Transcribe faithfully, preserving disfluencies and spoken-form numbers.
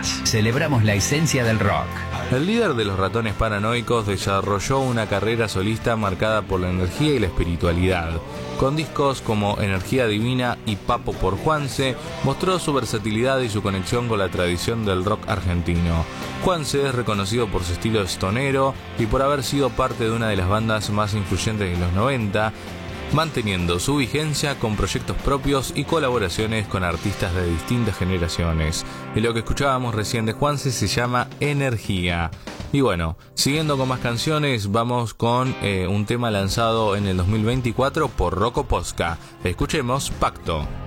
más. Celebramos la esencia del rock. El líder de los Ratones Paranoicos desarrolló una carrera solista marcada por la energía y la espiritualidad. Con discos como Energía Divina y Papo por Juanse, mostró su versatilidad y su conexión con la tradición del rock argentino. Juanse es reconocido por su estilo stonero y por haber sido parte de una de las bandas más influyentes de los noventa, manteniendo su vigencia con proyectos propios y colaboraciones con artistas de distintas generaciones. Y lo que escuchábamos recién de Juanse se llama Energía. Y bueno, siguiendo con más canciones, vamos con eh, un tema lanzado en el dos mil veinticuatro por Rocco Posca. Escuchemos Pacto.